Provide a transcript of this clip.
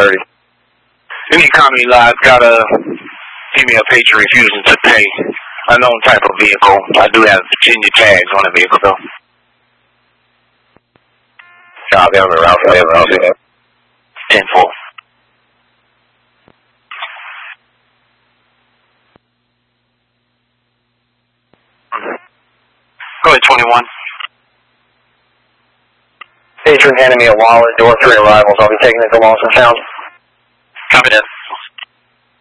30. Any Comedy Live got a female patron refusing to pay a known type of vehicle. I do have Virginia tags on the vehicle, though. Copy, on the route for the 10-4. Go ahead, 21. Patron handing me a wallet, door 3 arrivals. I'll be taking it to Lawson Town. Copy that.